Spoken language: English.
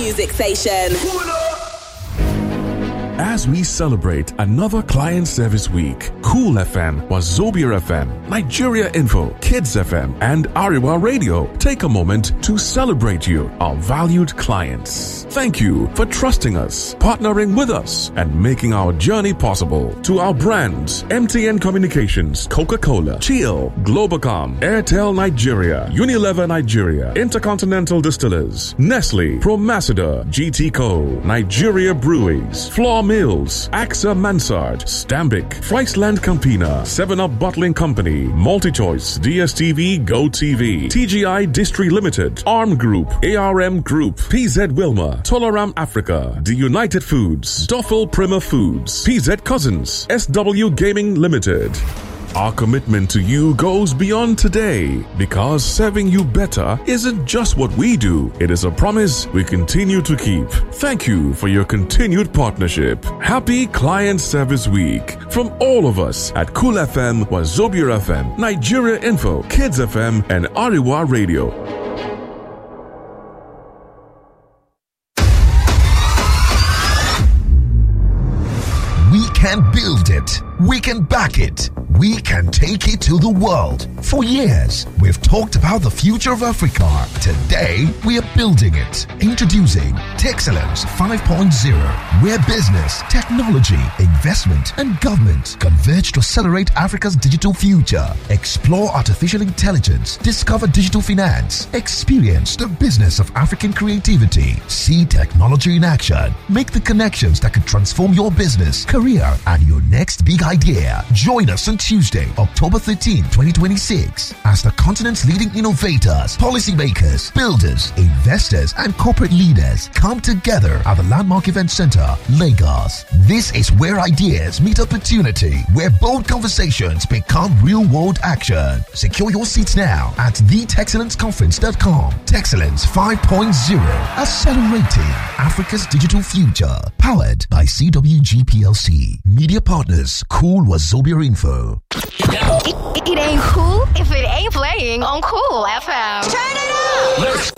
music station. As we celebrate another client service week, Cool FM, Wazobia FM, Nigeria Info, Kids FM, and Ariwa Radio take a moment to celebrate you, our valued clients. Thank you for trusting us, partnering with us, and making our journey possible. To our brands, MTN Communications, Coca-Cola, Chill, Globacom, Airtel Nigeria, Unilever Nigeria, Intercontinental Distillers, Nestle, Promacidor, GT Co, Nigeria Breweries, Floor Mills, AXA Mansard, Stambic, Friesland Campina, 7-Up Bottling Company, MultiChoice, DSTV, GoTV, TGI Distri Limited, ARM Group, ARM Group, PZ Wilma, Tolaram Africa, The United Foods, Stoffel Prima Foods, PZ Cousins, SW Gaming Limited. Our commitment to you goes beyond today because serving you better isn't just what we do. It is a promise we continue to keep. Thank you for your continued partnership. Happy Client Service Week from all of us at Cool FM, Wazobia FM, Nigeria Info, Kids FM, and Ariwa Radio. We can build it. We can back it. We can take it to the world. For years, we've talked about the future of Africa. Today, we are building it. Introducing Texcellence 5.0, where business, technology, investment, and government converge to accelerate Africa's digital future. Explore artificial intelligence, discover digital finance, experience the business of African creativity, see technology in action, make the connections that could transform your business, career, and your next big idea. Join us on Tuesday, October 13, 2026, as the continent's leading innovators, policymakers, builders, investors, and corporate leaders come together at the Landmark Event Center, Lagos. This is where ideas meet opportunity, where bold conversations become real-world action. Secure your seats now at thetexcellenceconference.com. Texcellence 5.0, accelerating Africa's digital future. Powered by CWG PLC. Media partners, Cool Wazobia Info. It ain't cool if it ain't playing on Cool FM. Turn it up!